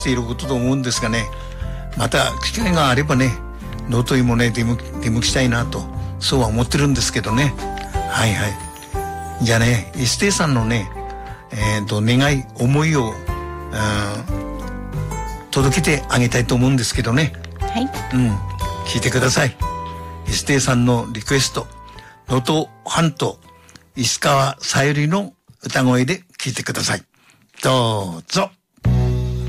していることと思うんですがね、また機会があればね、能登にもね出向きたいなと、そうは思ってるんですけどね。はいはい。じゃあね、イステイさんのね、願い思いを届けてあげたいと思うんですけどね。 はい。 聞いてください。イステイさんのリクエスト、能登半島石川さゆりの歌声で聞いてください。どうぞ。